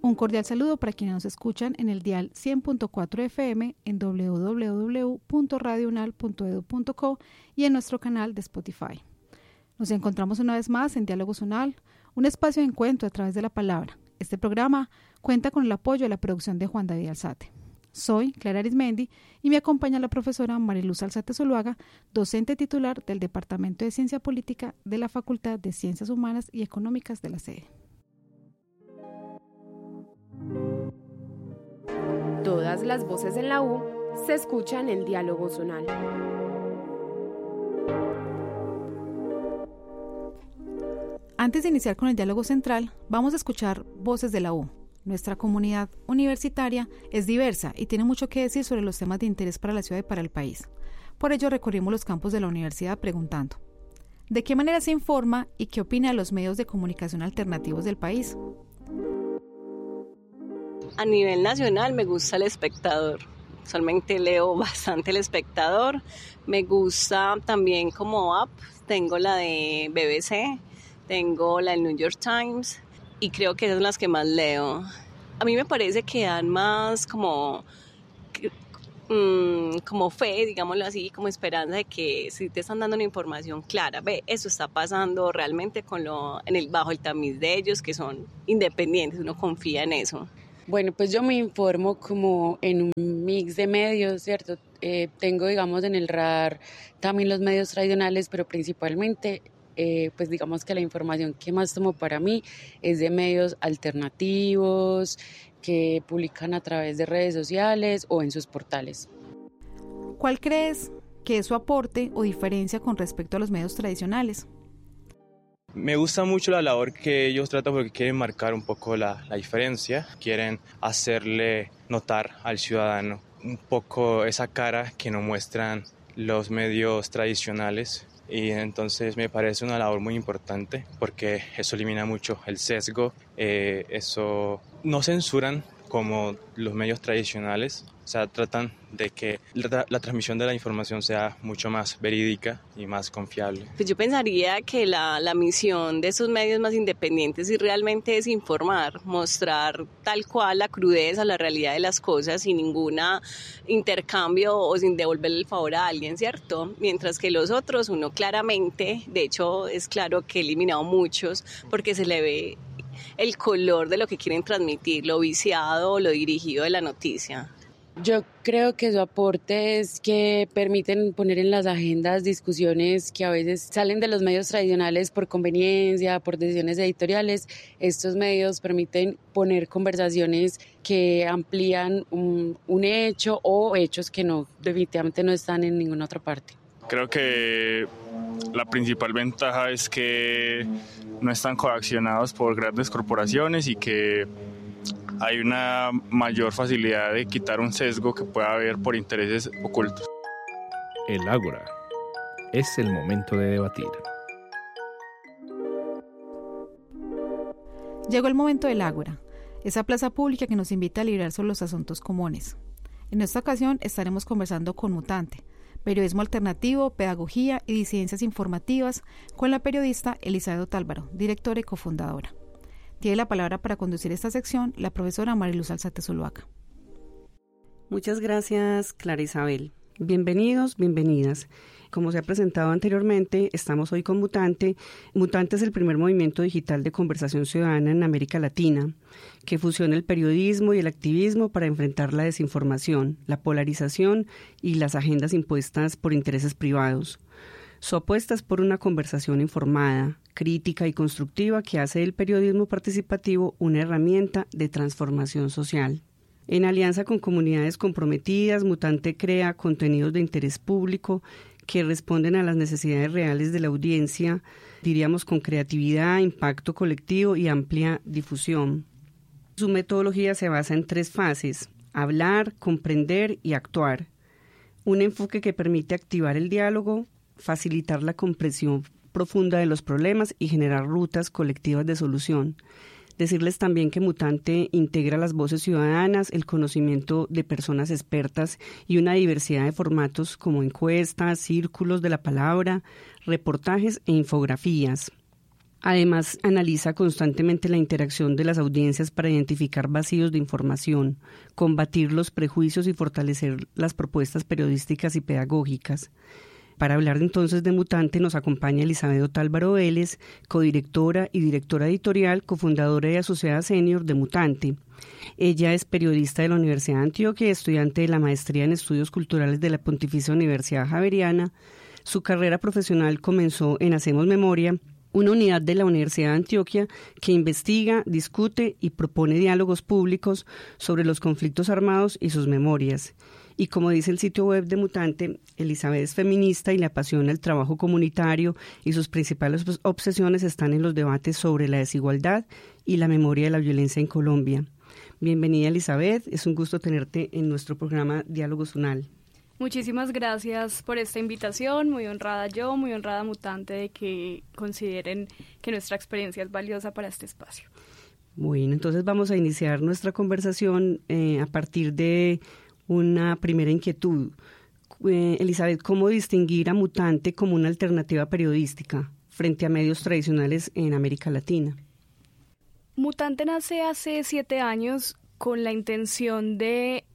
Un cordial saludo para quienes nos escuchan en el dial 100.4 FM en www.radiounal.edu.co y en nuestro canal de Spotify. Nos encontramos una vez más en Diálogos UNAL, un espacio de encuentro a través de la palabra. Este programa cuenta con el apoyo de la producción de Juan David Alzate. Soy Clara Arismendi y me acompaña la profesora Mariluz Alzate Zuluaga, docente titular del Departamento de Ciencia Política de la Facultad de Ciencias Humanas y Económicas de la sede. Todas las voces en la U se escuchan en Diálogos UNAL. Antes de iniciar con el diálogo central, vamos a escuchar voces de la U. Nuestra comunidad universitaria es diversa y tiene mucho que decir sobre los temas de interés para la ciudad y para el país. Por ello recorrimos los campus de la universidad preguntando: ¿de qué manera se informa y qué opina de los medios de comunicación alternativos del país? A nivel nacional me gusta El Espectador. Usualmente leo bastante El Espectador. Me gusta también como app. Tengo la de BBC, tengo la del New York Times y creo que esas son las que más leo. A mí me parece que dan más como fe, digámoslo así, como esperanza de que si te están dando una información clara, ve, eso está pasando realmente bajo el tamiz de ellos, que son independientes, uno confía en eso. Bueno, pues yo me informo como en un mix de medios, ¿cierto? Tengo, digamos, en el radar también los medios tradicionales, pero principalmente, pues digamos que la información que más tomo para mí es de medios alternativos, que publican a través de redes sociales o en sus portales. ¿Cuál crees que es su aporte o diferencia con respecto a los medios tradicionales? Me gusta mucho la labor que ellos tratan porque quieren marcar un poco la diferencia, quieren hacerle notar al ciudadano un poco esa cara que no muestran los medios tradicionales, y entonces me parece una labor muy importante porque eso elimina mucho el sesgo, eso no censuran como los medios tradicionales, o sea, tratan de que la transmisión de la información sea mucho más verídica y más confiable. Pues yo pensaría que la misión de esos medios más independientes y realmente es informar, mostrar tal cual la crudeza, la realidad de las cosas sin ningún intercambio o sin devolverle el favor a alguien, ¿cierto? Mientras que los otros, uno claramente, de hecho es claro que he eliminado muchos porque se le ve el color de lo que quieren transmitir, lo viciado o lo dirigido de la noticia. Yo creo que su aporte es que permiten poner en las agendas discusiones que a veces salen de los medios tradicionales por conveniencia, por decisiones editoriales. Estos medios permiten poner conversaciones que amplían un hecho o hechos que definitivamente no están en ninguna otra parte. Creo que la principal ventaja es que no están coaccionados por grandes corporaciones y que hay una mayor facilidad de quitar un sesgo que pueda haber por intereses ocultos. El Ágora. Es el momento de debatir. Llegó el momento del Ágora, esa plaza pública que nos invita a librar sobre los asuntos comunes. En esta ocasión estaremos conversando con Mutante, periodismo alternativo, pedagogía y disidencias informativas, con la periodista Elizabeth Otálvaro, directora y cofundadora. Tiene la palabra para conducir esta sección la profesora Mariluz Alzate Zuluaga. Muchas gracias, Clara Isabel. Bienvenidos, bienvenidas. Como se ha presentado anteriormente, estamos hoy con Mutante. Mutante es el primer movimiento digital de conversación ciudadana en América Latina, que fusiona el periodismo y el activismo para enfrentar la desinformación, la polarización y las agendas impuestas por intereses privados. Su apuesta es por una conversación informada, crítica y constructiva que hace del periodismo participativo una herramienta de transformación social. En alianza con comunidades comprometidas, Mutante crea contenidos de interés público que responden a las necesidades reales de la audiencia, diríamos con creatividad, impacto colectivo y amplia difusión. Su metodología se basa en 3 fases: hablar, comprender y actuar. Un enfoque que permite activar el diálogo, facilitar la comprensión profunda de los problemas y generar rutas colectivas de solución. Decirles también que Mutante integra las voces ciudadanas, el conocimiento de personas expertas y una diversidad de formatos como encuestas, círculos de la palabra, reportajes e infografías. Además, analiza constantemente la interacción de las audiencias para identificar vacíos de información, combatir los prejuicios y fortalecer las propuestas periodísticas y pedagógicas. Para hablar entonces de Mutante nos acompaña Elizabeth Otálvaro Vélez, codirectora y directora editorial, cofundadora y asociada senior de Mutante. Ella es periodista de la Universidad de Antioquia y estudiante de la maestría en Estudios Culturales de la Pontificia Universidad Javeriana. Su carrera profesional comenzó en Hacemos Memoria, una unidad de la Universidad de Antioquia que investiga, discute y propone diálogos públicos sobre los conflictos armados y sus memorias. Y como dice el sitio web de Mutante, Elizabeth es feminista y le apasiona el trabajo comunitario y sus principales obsesiones están en los debates sobre la desigualdad y la memoria de la violencia en Colombia. Bienvenida, Elizabeth, es un gusto tenerte en nuestro programa Diálogos UNAL. Muchísimas gracias por esta invitación, muy honrada yo, muy honrada Mutante de que consideren que nuestra experiencia es valiosa para este espacio. Bueno, entonces vamos a iniciar nuestra conversación a partir de una primera inquietud. Elizabeth, ¿cómo distinguir a Mutante como una alternativa periodística frente a medios tradicionales en América Latina? Mutante nace hace 7 años con la intención de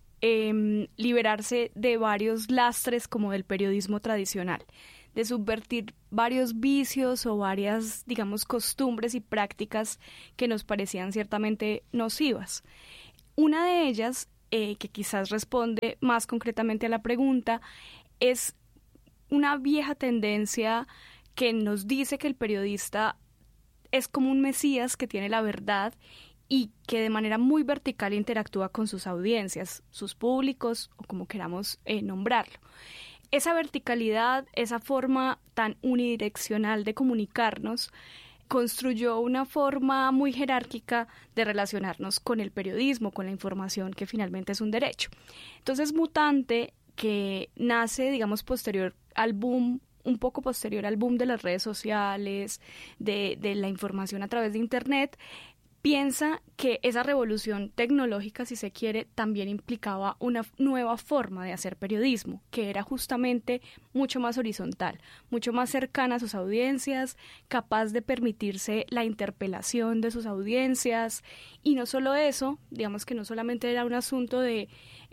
liberarse de varios lastres como del periodismo tradicional, de subvertir varios vicios o varias, digamos, costumbres y prácticas que nos parecían ciertamente nocivas. Una de ellas, que quizás responde más concretamente a la pregunta, es una vieja tendencia que nos dice que el periodista es como un mesías que tiene la verdad y que de manera muy vertical interactúa con sus audiencias, sus públicos o como queramos nombrarlo. Esa verticalidad, esa forma tan unidireccional de comunicarnos, construyó una forma muy jerárquica de relacionarnos con el periodismo, con la información, que finalmente es un derecho. Entonces, Mutante, que nace, digamos, posterior al boom, un poco posterior al boom de las redes sociales, de la información a través de Internet, piensa que esa revolución tecnológica, si se quiere, también implicaba una nueva forma de hacer periodismo, que era justamente mucho más horizontal, mucho más cercana a sus audiencias, capaz de permitirse la interpelación de sus audiencias. Y no solo eso, digamos que no solamente era un asunto de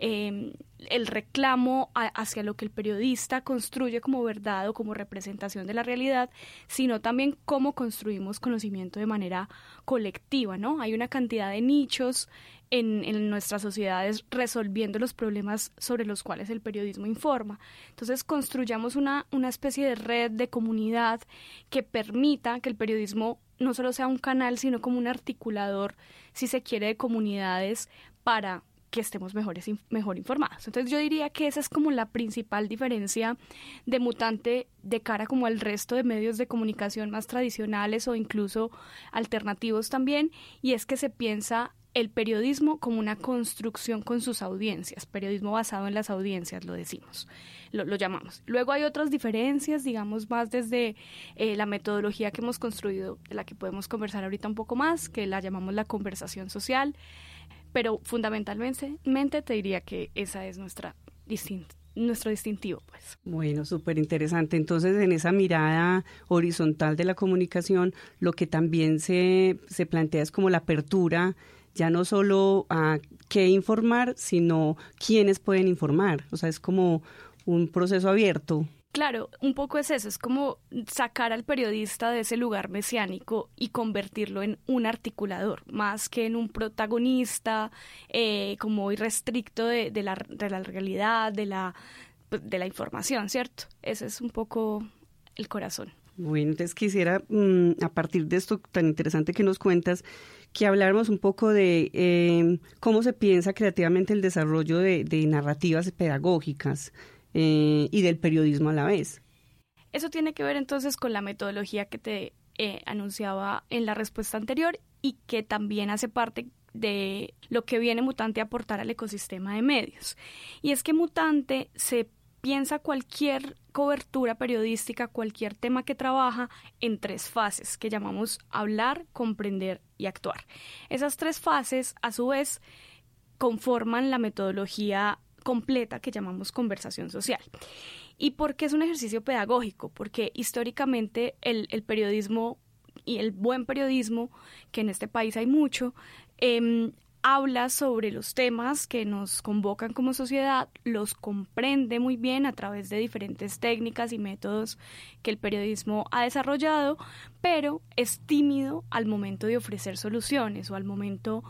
el reclamo hacia lo que el periodista construye como verdad o como representación de la realidad, sino también cómo construimos conocimiento de manera colectiva, ¿no? Hay una cantidad de nichos en nuestras sociedades resolviendo los problemas sobre los cuales el periodismo informa. Entonces construyamos una especie de red, de comunidad que permita que el periodismo no solo sea un canal, sino como un articulador, si se quiere, de comunidades para que estemos mejor informados. Entonces yo diría que esa es como la principal diferencia de Mutante de cara como al resto de medios de comunicación más tradicionales o incluso alternativos también, y es que se piensa el periodismo como una construcción con sus audiencias, periodismo basado en las audiencias, lo decimos, lo llamamos. Luego hay otras diferencias, digamos, más desde la metodología que hemos construido, de la que podemos conversar ahorita un poco más, que la llamamos la conversación social, pero fundamentalmente te diría que esa es nuestro distintivo, pues. Bueno, súper interesante. Entonces, en esa mirada horizontal de la comunicación, lo que también se plantea es como la apertura, ya no solo a qué informar, sino quiénes pueden informar. O sea, es como un proceso abierto. Claro, un poco es eso, es como sacar al periodista de ese lugar mesiánico y convertirlo en un articulador, más que en un protagonista como irrestricto de la realidad, de la información, ¿cierto? Ese es un poco el corazón. Bueno, entonces quisiera, a partir de esto tan interesante que nos cuentas, que habláramos un poco de cómo se piensa creativamente el desarrollo de narrativas pedagógicas, y del periodismo a la vez. Eso tiene que ver entonces con la metodología que te anunciaba en la respuesta anterior y que también hace parte de lo que viene Mutante a aportar al ecosistema de medios. Y es que Mutante se piensa cualquier cobertura periodística, cualquier tema que trabaja en 3 fases que llamamos hablar, comprender y actuar. Esas 3 fases, a su vez, conforman la metodología completa que llamamos conversación social. ¿Y por qué es un ejercicio pedagógico? Porque históricamente el periodismo el buen periodismo, que en este país hay mucho, habla sobre los temas que nos convocan como sociedad, los comprende muy bien a través de diferentes técnicas y métodos que el periodismo ha desarrollado, pero es tímido al momento de ofrecer soluciones o al momento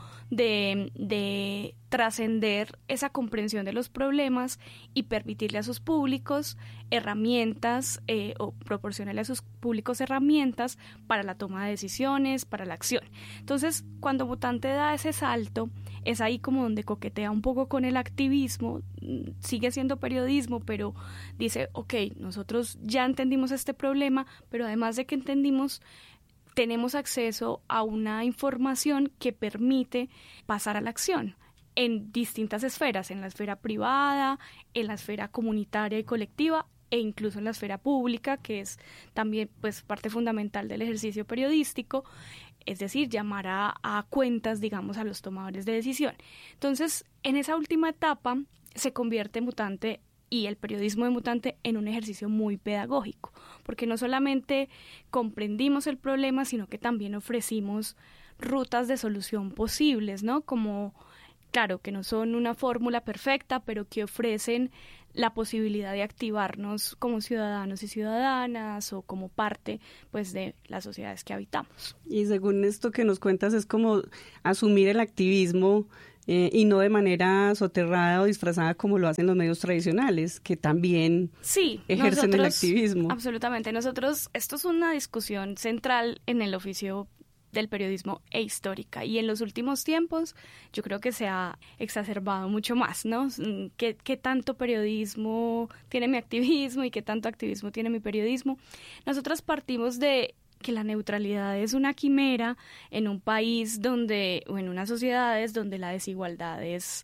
de trascender esa comprensión de los problemas y permitirle a sus públicos herramientas o proporcionarle a sus públicos herramientas para la toma de decisiones, para la acción. Entonces, cuando Mutante da ese salto, es ahí como donde coquetea un poco con el activismo, sigue siendo periodismo, pero dice, ok, nosotros ya entendimos este problema, pero además de que entendimos, tenemos acceso a una información que permite pasar a la acción en distintas esferas, en la esfera privada, en la esfera comunitaria y colectiva, e incluso en la esfera pública, que es también pues parte fundamental del ejercicio periodístico, es decir, llamar a cuentas, digamos, a los tomadores de decisión. Entonces, en esa última etapa se convierte Mutante y el periodismo de Mutante en un ejercicio muy pedagógico, porque no solamente comprendimos el problema, sino que también ofrecimos rutas de solución posibles, ¿no? Como, claro, que no son una fórmula perfecta, pero que ofrecen la posibilidad de activarnos como ciudadanos y ciudadanas o como parte pues de las sociedades que habitamos. Y según esto que nos cuentas es como asumir el activismo y no de manera soterrada o disfrazada como lo hacen los medios tradicionales, que también ejercen el activismo. Absolutamente. Esto es una discusión central en el oficio del periodismo e histórica, y en los últimos tiempos yo creo que se ha exacerbado mucho más, ¿no? ¿Qué tanto periodismo tiene mi activismo y qué tanto activismo tiene mi periodismo? Nosotros partimos de que la neutralidad es una quimera en un país donde, o en unas sociedades donde la desigualdad es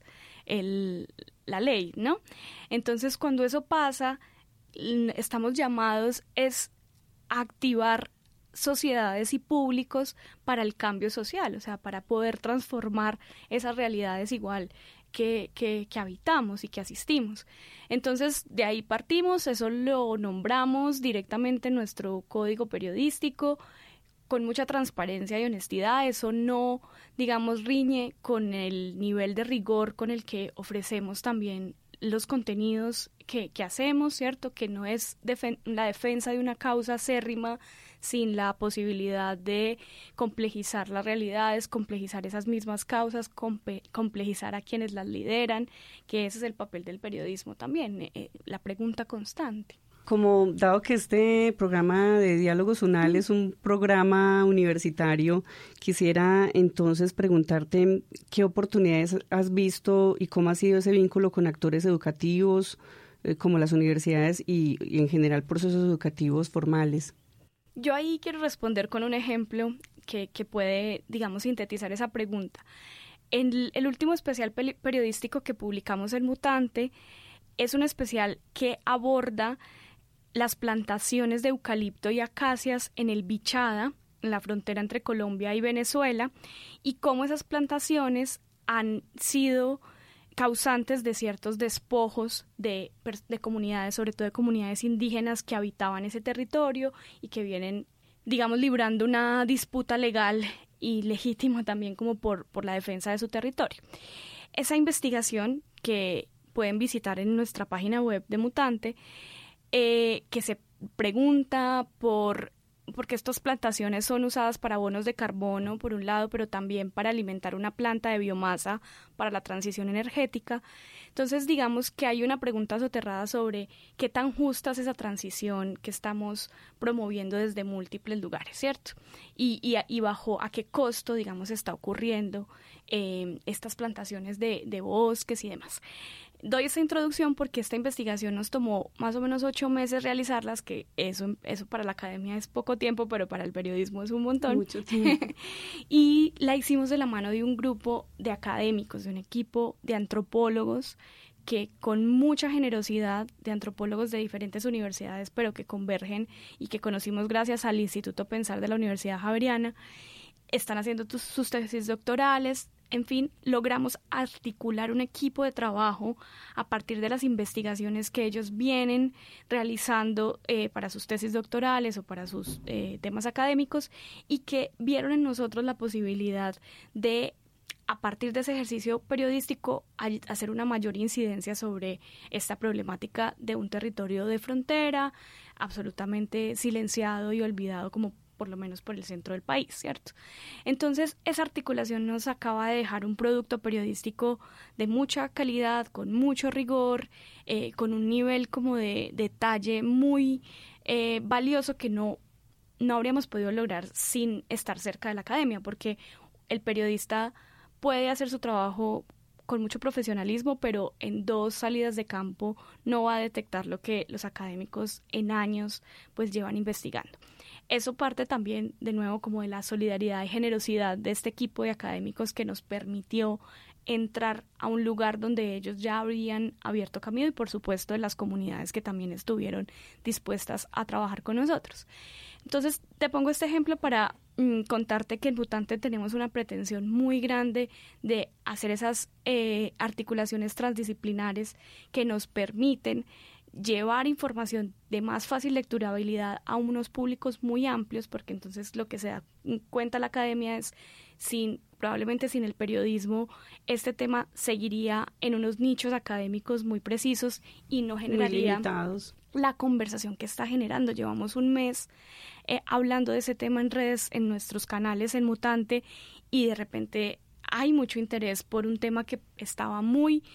la ley, ¿no? Entonces, cuando eso pasa, estamos llamados a activar sociedades y públicos para el cambio social, o sea, para poder transformar esas realidades igual que habitamos y que asistimos. Entonces, de ahí partimos, eso lo nombramos directamente en nuestro código periodístico, con mucha transparencia y honestidad. Eso no, digamos, riñe con el nivel de rigor con el que ofrecemos también los contenidos que hacemos, ¿cierto? Que no es la defensa de una causa acérrima sin la posibilidad de complejizar las realidades, complejizar esas mismas causas, complejizar a quienes las lideran, que ese es el papel del periodismo también, la pregunta constante. Como dado que este programa de Diálogos UNAL es un programa universitario, quisiera entonces preguntarte qué oportunidades has visto y cómo ha sido ese vínculo con actores educativos como las universidades y en general procesos educativos formales. Yo ahí quiero responder con un ejemplo que puede, digamos, sintetizar esa pregunta. En el último especial periodístico que publicamos en Mutante es un especial que aborda las plantaciones de eucalipto y acacias en el Bichada, en la frontera entre Colombia y Venezuela, y cómo esas plantaciones han sido causantes de ciertos despojos de comunidades, sobre todo de comunidades indígenas que habitaban ese territorio y que vienen, digamos, librando una disputa legal y legítima también como por la defensa de su territorio. Esa investigación, que pueden visitar en nuestra página web de Mutante, que se pregunta porque estas plantaciones son usadas para abonos de carbono, por un lado, pero también para alimentar una planta de biomasa para la transición energética. Entonces, digamos que hay una pregunta soterrada sobre qué tan justa es esa transición que estamos promoviendo desde múltiples lugares, ¿cierto? Y bajo a qué costo, digamos, está ocurriendo estas plantaciones de bosques y demás. Doy esta introducción porque esta investigación nos tomó más o menos 8 meses realizarlas, que eso para la academia es poco tiempo, pero para el periodismo es un montón. Mucho tiempo. Y la hicimos de la mano de un grupo de académicos, de un equipo de antropólogos que con mucha generosidad, de antropólogos de diferentes universidades, pero que convergen y que conocimos gracias al Instituto Pensar de la Universidad Javeriana, están haciendo sus tesis doctorales En fin, logramos articular un equipo de trabajo a partir de las investigaciones que ellos vienen realizando para sus tesis doctorales o para sus temas académicos, y que vieron en nosotros la posibilidad de, a partir de ese ejercicio periodístico, hacer una mayor incidencia sobre esta problemática de un territorio de frontera absolutamente silenciado y olvidado, como por lo menos por el centro del país, ¿cierto? Entonces, esa articulación nos acaba de dejar un producto periodístico de mucha calidad, con mucho rigor, con un nivel como de detalle muy valioso que no habríamos podido lograr sin estar cerca de la academia, porque el periodista puede hacer su trabajo con mucho profesionalismo, pero en 2 salidas de campo no va a detectar lo que los académicos en años pues llevan investigando. Eso parte también, de nuevo, como de la solidaridad y generosidad de este equipo de académicos que nos permitió entrar a un lugar donde ellos ya habrían abierto camino, y por supuesto de las comunidades que también estuvieron dispuestas a trabajar con nosotros. Entonces, te pongo este ejemplo para contarte que en Mutante tenemos una pretensión muy grande de hacer esas articulaciones transdisciplinares que nos permiten llevar información de más fácil lecturabilidad a unos públicos muy amplios, porque entonces lo que se da cuenta la academia es, probablemente sin el periodismo, este tema seguiría en unos nichos académicos muy precisos y no generaría la conversación que está generando. Llevamos un mes hablando de ese tema en redes, en nuestros canales en Mutante, y de repente hay mucho interés por un tema que estaba muy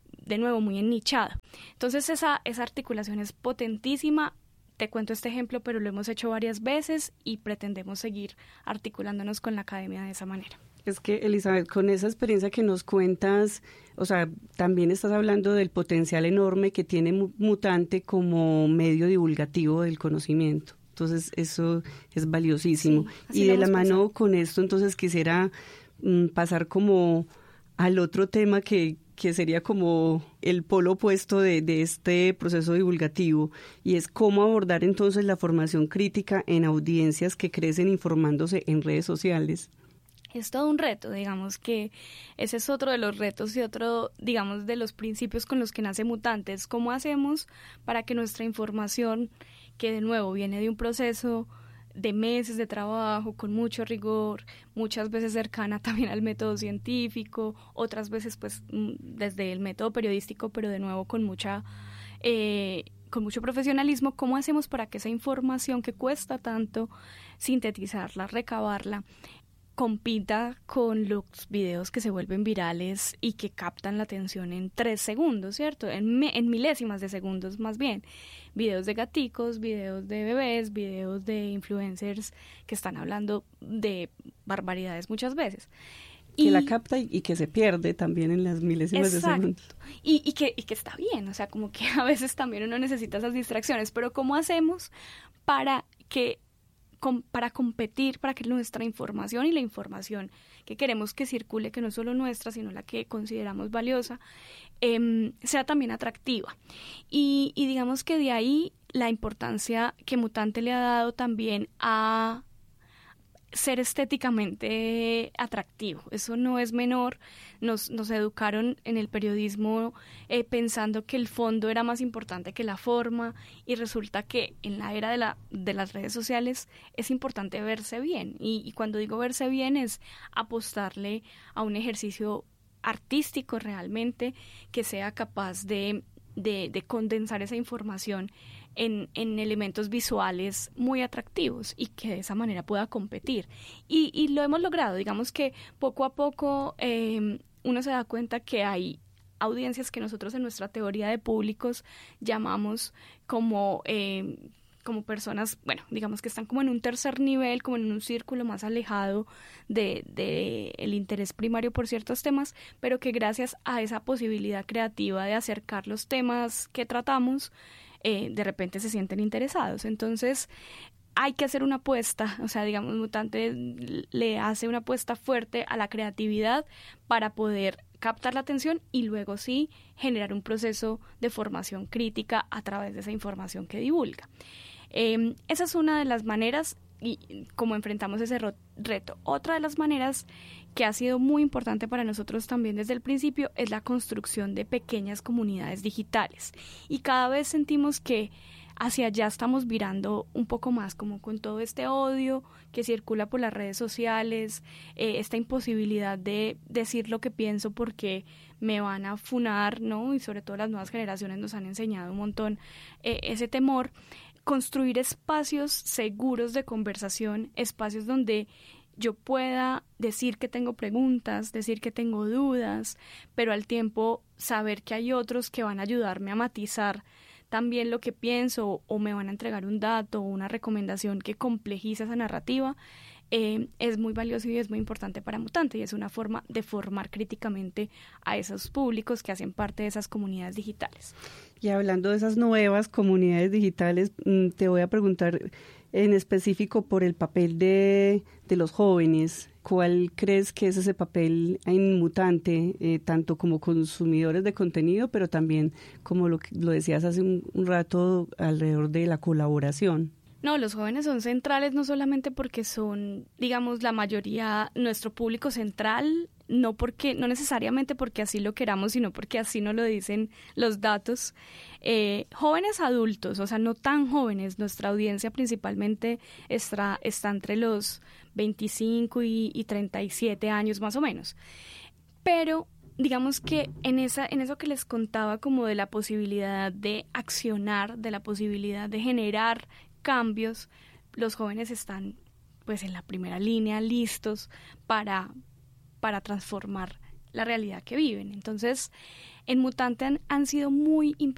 ennichado. Entonces esa articulación es potentísima. Te cuento este ejemplo, pero lo hemos hecho varias veces y pretendemos seguir articulándonos con la academia de esa manera. Es que, Elizabeth, con esa experiencia que nos cuentas, o sea, también estás hablando del potencial enorme que tiene Mutante como medio divulgativo del conocimiento. Entonces, eso es valiosísimo. Sí, y de la mano con esto, entonces, quisiera pasar como al otro tema que sería como el polo opuesto de este proceso divulgativo, y es cómo abordar entonces la formación crítica en audiencias que crecen informándose en redes sociales. Es todo un reto, digamos que ese es otro de los retos y otro, digamos, de los principios con los que nace Mutante. Es cómo hacemos para que nuestra información, que de nuevo viene de un proceso de meses de trabajo, con mucho rigor, muchas veces cercana también al método científico, otras veces pues desde el método periodístico, pero de nuevo con mucho profesionalismo, ¿cómo hacemos para que esa información que cuesta tanto sintetizarla, recabarla, compita con los videos que se vuelven virales y que captan la atención en 3 segundos, ¿cierto? En milésimas de segundos más bien. Videos de gaticos, videos de bebés, videos de influencers que están hablando de barbaridades muchas veces. Que la capta y que se pierde también en las milésimas de segundos. Y que está bien, o sea, como que a veces también uno necesita esas distracciones, pero ¿cómo hacemos para competir, para que nuestra información y la información que queremos que circule, que no es solo nuestra, sino la que consideramos valiosa, sea también atractiva? Y digamos que de ahí la importancia que Mutante le ha dado también a ser estéticamente atractivo. Eso no es menor. Nos educaron en el periodismo pensando que el fondo era más importante que la forma, y resulta que en la era de las redes sociales es importante verse bien, y cuando digo verse bien es apostarle a un ejercicio artístico realmente que sea capaz de condensar esa información en elementos visuales muy atractivos y que de esa manera pueda competir. Y lo hemos logrado. Digamos que poco a poco uno se da cuenta que hay audiencias que nosotros en nuestra teoría de públicos llamamos como personas, bueno, digamos que están como en un tercer nivel, como en un círculo más alejado de el interés primario por ciertos temas, pero que gracias a esa posibilidad creativa de acercar los temas que tratamos, de repente se sienten interesados. Entonces hay que hacer una apuesta, o sea, digamos, Mutante le hace una apuesta fuerte a la creatividad para poder captar la atención y luego sí generar un proceso de formación crítica a través de esa información que divulga. Esa es una de las maneras y como enfrentamos ese reto. Otra de las maneras que ha sido muy importante para nosotros también desde el principio es la construcción de pequeñas comunidades digitales. Y cada vez sentimos que hacia allá estamos virando un poco más, como con todo este odio que circula por las redes sociales, esta imposibilidad de decir lo que pienso porque me van a funar, ¿no? Y sobre todo las nuevas generaciones nos han enseñado un montón ese temor. Construir espacios seguros de conversación, espacios donde yo pueda decir que tengo preguntas, decir que tengo dudas, pero al tiempo saber que hay otros que van a ayudarme a matizar también lo que pienso o me van a entregar un dato o una recomendación que complejiza esa narrativa, es muy valioso y es muy importante para Mutante, y es una forma de formar críticamente a esos públicos que hacen parte de esas comunidades digitales. Y hablando de esas nuevas comunidades digitales, te voy a preguntar en específico por el papel de los jóvenes. ¿Cuál crees que es ese papel en Mutante, tanto como consumidores de contenido, pero también, como lo decías hace un rato, alrededor de la colaboración? No, los jóvenes son centrales no solamente porque son, digamos, la mayoría, nuestro público central, no necesariamente porque así lo queramos, sino porque así nos lo dicen los datos. Jóvenes adultos, o sea, no tan jóvenes, nuestra audiencia principalmente está entre los 25 y 37 años más o menos. Pero digamos que en eso que les contaba como de la posibilidad de accionar, de la posibilidad de generar cambios, los jóvenes están pues en la primera línea, listos para transformar la realidad que viven. Entonces, en Mutante han sido muy importantes